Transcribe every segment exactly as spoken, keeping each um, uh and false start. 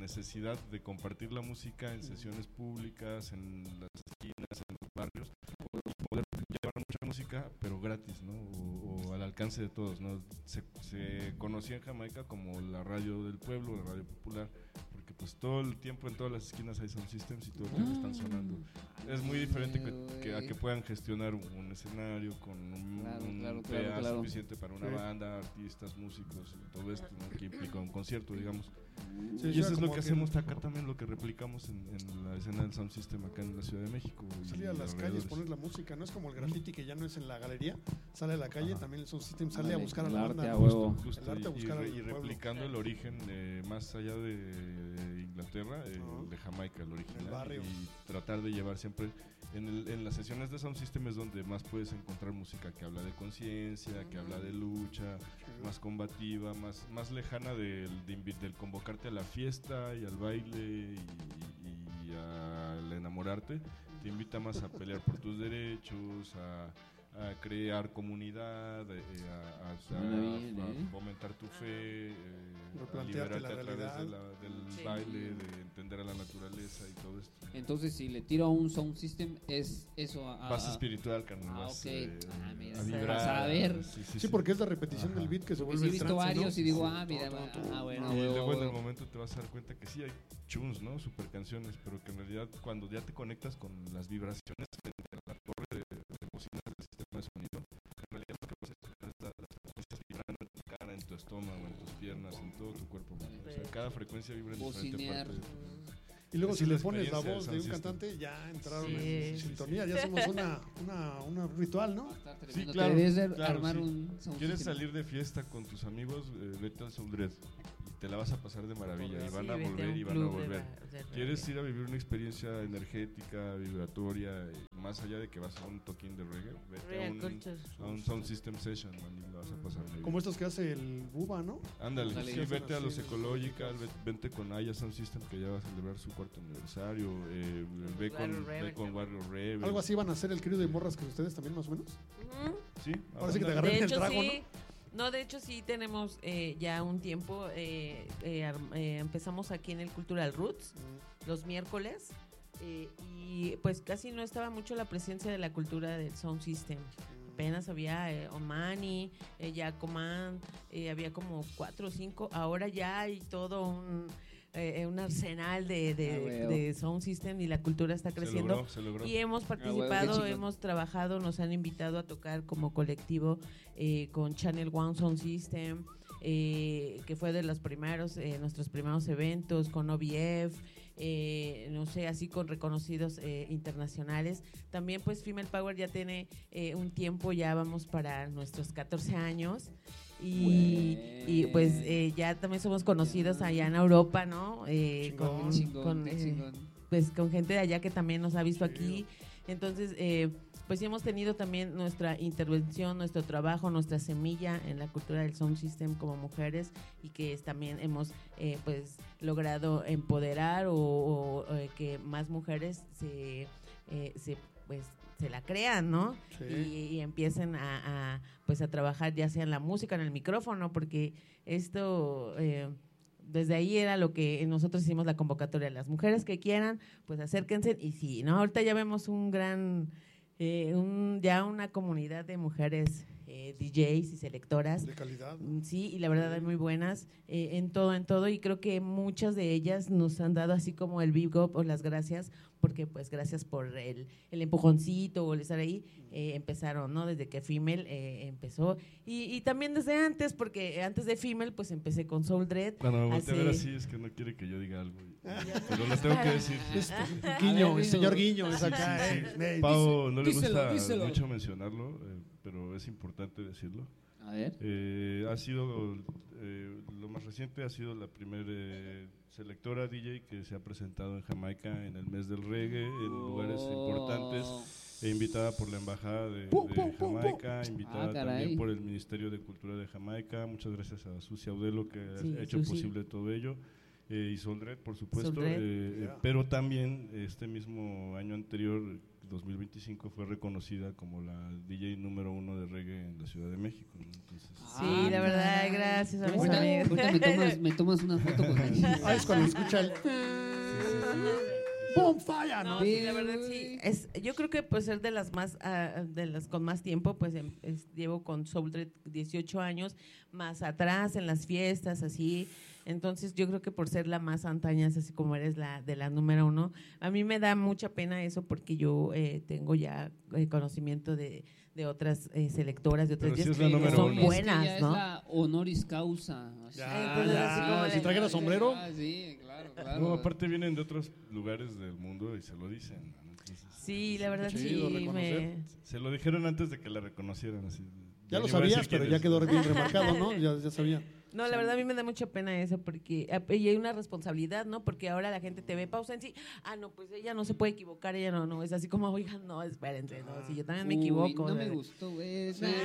necesidad de compartir la música en sesiones públicas, en las esquinas, en los barrios, poder llevar mucha música, pero gratis, ¿no? O, o al alcance de todos, ¿no? Se, se conocía en Jamaica como la radio del pueblo, la radio popular, porque pues todo el tiempo en todas las esquinas hay sound systems y todo el tiempo están sonando. Es muy diferente que, que a que puedan gestionar un, un escenario con un, claro, un claro, P A claro, claro. suficiente para una Sí. banda, artistas, músicos, todo esto, ¿no? Que implica un concierto, digamos. Sí, Y eso es lo como que hacemos acá también, lo que replicamos en, en la escena del sound system acá en la Ciudad de México. y salir a las calles, alrededores. poner la música, no es como el graffiti que ya no es en la galería, sale a la calle, Ajá. también el sound system sale Vale, a buscar a el la arte banda. a ¿no? huevo. Justo, El arte a y, buscar y, al y pueblo. replicando el origen eh, más allá de, de Inglaterra, eh, Ajá. de Jamaica, el original, El barrio. y tratar de llevar siempre en, el, en las sesiones de sound system es donde más puedes encontrar música que habla de conciencia, que habla de lucha, más combativa, más, más lejana del, de invi- del convocarte a la fiesta y al baile y, y- y al enamorarte. Te invita más a pelear por tus derechos, a, a crear comunidad, eh, a, a- Suena a- bien, a ¿eh? fomentar tu fe, eh, a Replantearte liberarte la a través realidad. de la- del Sí. baile, de entender a la naturaleza y todo esto. Entonces, si le tiro a un sound system, es eso. A, a- Más a- espiritual, carnal. Ah, más, ok. eh, Ah, mira, a vibrar. vas a ver. Sí, sí, Sí, sí. porque es la repetición Ajá. del beat que se Porque vuelve sí he el visto trance, ¿no? varios y digo, ah, Sí, mira, todo, todo, todo. ah, bueno, Y huevo, luego en el huevo. momento te vas a dar cuenta que sí hay tunes, ¿no? Super canciones, pero que en realidad cuando ya te conectas con las vibraciones de la torre de, de bocinas del sistema de sonido, en realidad lo que pasa es que estás las frecuencias vibrando en tu cara, en tu estómago, en tus piernas, en todo tu cuerpo. O sea, cada frecuencia vibra en diferente Bocinear. parte. Y luego Esa si es le la pones la experiencia voz del de un sound cantante, ya entraron Sí, en sí, sintonía, ya somos una, una, una ritual, ¿no? Está Sí, tremendo. claro, Te debes de claro, armar sí. un sound ¿Quieres system. salir de fiesta con tus amigos? Eh, vete al Soul Dread y te la vas a pasar de maravilla y van Sí, a vete volver un y van a club de volver. ba- de ¿Quieres reggae. ir a vivir una experiencia energética, vibratoria, eh, más allá de que vas a un toquín de reggae? Vete a Real un, Culture. a un sound system session, man, y lo vas a pasar muy Como bien. estos que hace el Buba, ¿no? Ándale, Ándale, sí, ya son vete a los así, Ecological, ve- vente con Aya Sound System que ya va a celebrar su cuarto aniversario, eh, ve, con, Warrior ve Rebel con también. Warrior Rebel. Algo así van a hacer el crío de morras que ustedes también más o menos. Ujú. Sí, Ahora sí que te ándale. agarré De en el hecho, trago, sí. No, de hecho sí tenemos eh, ya un tiempo. eh, eh, arm- eh, empezamos aquí en el Cultural Roots los miércoles eh, y pues casi no estaba mucho la presencia de la cultura del sound system. Apenas había eh, Omani, eh, Yacoman, eh, había como cuatro o cinco. Ahora ya hay todo un, eh, un arsenal de, de, Ah, huevo. de sound system y la cultura está Se creciendo. logró, se logró. Y hemos huevo, qué participado, chingón. hemos trabajado, nos han invitado a tocar como colectivo eh, con Channel One Sound System, eh, que fue de los primeros, eh, nuestros primeros eventos, con O B F, eh, no sé, así con reconocidos eh, internacionales. También pues Female Power ya tiene eh, un tiempo, ya vamos para nuestros catorce años. Y, y pues eh, ya también somos conocidos Ya. allá en Europa, ¿no? Eh, Chingón, con, Chingón, con, qué eh, chingón. pues con gente de allá que también nos ha visto aquí. Entonces, eh, pues sí hemos tenido también nuestra intervención, nuestro trabajo, nuestra semilla en la cultura del sound system como mujeres y que es, también hemos eh, pues logrado empoderar o, o, eh, que más mujeres se, eh, se pues se la crean, ¿no? Sí. Y, y empiecen a, a pues a trabajar ya sea en la música, en el micrófono, porque esto eh, desde ahí era lo que nosotros hicimos la convocatoria. Las mujeres que quieran, pues acérquense y sí, ¿no? Ahorita ya vemos un gran, eh, un, ya una comunidad de mujeres eh, D Js y selectoras. De calidad. Mm, Sí, y la verdad hay muy buenas eh, en todo, en todo, y creo que muchas de ellas nos han dado así como el big up o las gracias, porque pues gracias por el, el empujoncito o el estar ahí, eh, empezaron, ¿no? Desde que Female eh, empezó, y, y también desde antes, porque antes de Female pues empecé con Soul Dread. Cuando me voltea a ver hace- así es que no quiere que yo diga algo, pero lo tengo que decir. Es A Guiño, ver, el señor dilo. Guiño es acá. Sí, eh, sí. eh, Pau no le díselo, gusta díselo. mucho mencionarlo, eh, pero es importante decirlo. A ver. Eh, ha sido, eh, lo más reciente ha sido la primera eh, selectora D J que se ha presentado en Jamaica en el mes del reggae, en lugares importantes, e invitada por la Embajada de, Pum, de pum, pum, Jamaica, invitada Ah, caray. también por el Ministerio de Cultura de Jamaica. Muchas gracias a Susi Audelo que Sí, ha hecho Susi. posible todo ello. Eh, y Soldred, por supuesto, Soldred. eh, eh, Yeah. pero también este mismo año anterior dos mil veinticinco fue reconocida como la D J número uno de reggae en la Ciudad de México, ¿no? Entonces, Sí, Ah, la verdad, caray. gracias a mis Ahorita, amigos. ahorita me tomas, me tomas una foto con ella. Ah, es cuando escucha el ¡Pum! Falla, ¿no? No, sí, la verdad sí. Es, yo creo que pues ser de las más, ah, de las con más tiempo, pues em, es- llevo con Soul Trade dieciocho años, más atrás en las fiestas, así. Entonces yo creo que por ser la más antaña, así como eres la de la número uno, a mí me da mucha pena eso porque yo eh, tengo ya eh, conocimiento de, de otras eh, selectoras, de otras Pero sí jazz es la que número son uno. Es que buenas, ya ¿no? Es la honoris causa. o sea, Ya, Entonces, ya. así como Si de- trajera sombrero. Ah, sí, claro, claro. no, aparte vienen de otros lugares del mundo y se lo dicen, ¿no? Entonces, Sí, la verdad Chido sí. reconocer. Me, se lo dijeron antes de que la reconocieran. Así, Ya lo ni voy a decir sabías, pero quién ya es. quedó bien remarcado, ¿no? Ya, ya sabía. No, la verdad a mí me da mucha pena eso porque ah, y hay una responsabilidad, ¿no? Porque ahora la gente te ve pausa en sí, ah, no, pues ella no se puede equivocar, ella no, no, es así como, oigan, no, espérense, no, si yo también me Uy, equivoco. No me de- gustó, güey. Sí.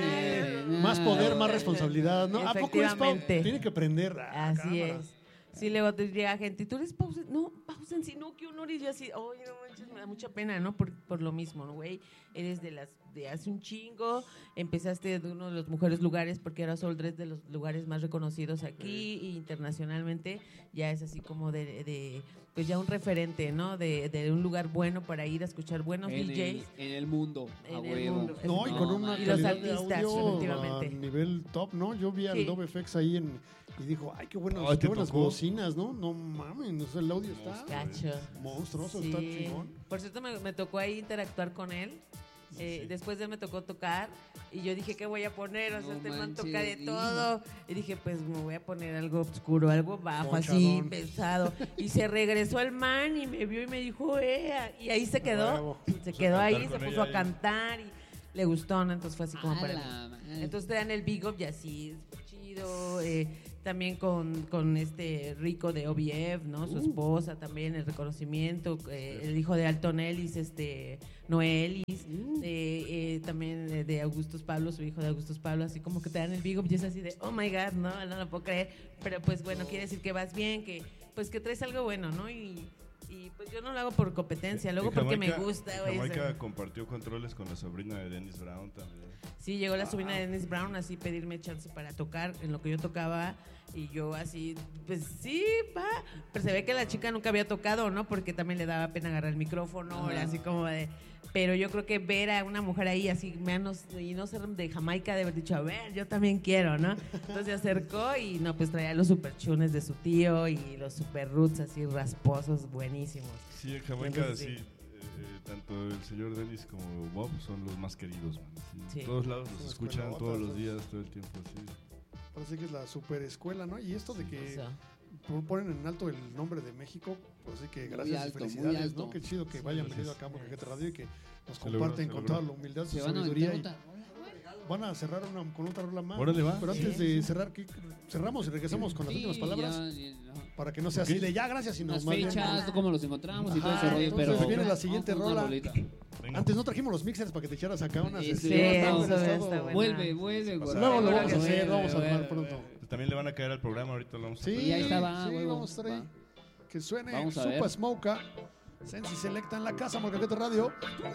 Más poder, más responsabilidad, ¿no? ¿A poco es Pau? Efectivamente. Tiene que aprender. Ah, Así cámara. es. Sí, luego te llega gente, tú eres pausa, no, pausa en sí, no, qué honor, y yo así, oye, no manches, me da mucha pena, ¿no? Por, por lo mismo, ¿no, güey? Eres de las, de hace un chingo, empezaste de uno de los mejores lugares, porque ahora Soul Dress de los lugares más reconocidos aquí e internacionalmente, ya es así como de, de pues ya un referente, ¿no? De, de un lugar bueno para ir a escuchar buenos en, D el, Js. en el mundo, a En el huevo. mundo. No, y con una man. Y los calidad de artistas, audio efectivamente. a nivel top, ¿no? Yo vi al Sí. Dove F X ahí en, y dijo, ay, qué, buenos, Ay, qué ¿te buenas tocó? bocinas, ¿no? No mames, o sea, el audio está Gacho. monstruoso, Sí. está chingón. Por cierto, me, me tocó ahí interactuar con él. Eh, Sí. Después de él me tocó tocar y yo dije, ¿qué voy a poner? O sea, No este man manches, toca de sí. todo. Y dije, pues me voy a poner algo oscuro, algo bajo, así, Ponchadón. pesado. Y se regresó el man y me vio y me dijo, eh. Y ahí se quedó. Huevo. Se a quedó cantar ahí, se con puso ella a ahí. cantar y le gustó, ¿no? Entonces fue así como A para mí. la madre. Entonces te dan el big up y así, es chido. eh, también con, con este Rico de O B F, ¿no? Su esposa también, el reconocimiento. eh, el hijo de Alton Ellis, este, Noelis. eh, eh, también eh, de Augustus Pablo, su hijo de Augustus Pablo. Así como que te dan el big up y es así de, oh my God, no, no lo puedo creer. Pero pues bueno, quiere decir que vas bien, que pues que traes algo bueno, ¿no? Y, y pues yo no lo hago por competencia, luego En porque Jamaica- me gusta, en güey. Jamaica ¿sabes? compartió controles con la sobrina de Dennis Brown también. Sí, llegó la sobrina de Dennis Brown así pedirme chance para tocar en lo que yo tocaba y yo así, pues sí, va. Pero se ve que la chica nunca había tocado, ¿no? Porque también le daba pena agarrar el micrófono, Ajá. era así como de... Pero yo creo que ver a una mujer ahí así, menos, y no ser de Jamaica, de haber dicho, a ver, yo también quiero, ¿no? Entonces se acercó y no, pues traía los super chunes de su tío y los super roots así rasposos, buenísimos. Sí, en Jamaica Entonces, sí. sí. eh, tanto el señor Dennis como Bob son los más queridos, man. Sí, Sí. En todos lados Son los escuchan escuelotas, todos los ¿no? días, todo el tiempo, sí. Parece que es la super escuela, ¿no? Y esto de que Eso. ponen en alto el nombre de México, pues sí que Muy gracias alto, y muy felicidades, alto. ¿no? Qué chido que Sí, vayan gracias. venido acá a Molcajete Radio y que nos Se logró, comparten se con logró. toda la humildad, su Se van a sabiduría. meter Y otra. van a cerrar una, con otra rola más. Órale, ¿no? va. Pero antes Sí, de cerrar, ¿qué- cerramos y regresamos con las Sí, últimas palabras ya, ya, ya. para que no sea Ok. así de ya, gracias, sino Las más bien- fechas, cómo los encontramos y todo Ajá, ese rollo, entonces pero viene la siguiente vamos con una rola. rolita. Venga. Antes no trajimos los mixers para que te echaras acá unas. Sí, este, sí, ya eso estado- está estado- bueno. Vuelve, vuelve, Luego güey. Luego lo Seguro vamos a que hacer, sí, vamos a güey, armar güey, pronto. güey. También le van a caer al programa, ahorita lo vamos a Sí, Pues ya está, va, sí, huevo, vamos a estar ahí. va. Que suene Vamos a Supa ver. Smoka, Sensi Selecta en la casa, Molcajete Radio.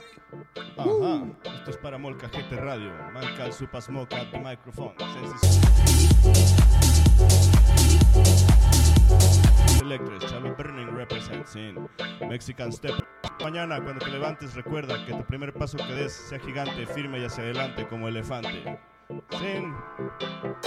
Ajá, esto es para Molcajete Radio. Mancal Supasmoke at the microphone. Electric, Chalo Burning represents in Mexican Step. Mañana cuando te levantes recuerda que tu primer paso que des sea gigante, firme y hacia adelante como elefante. Sin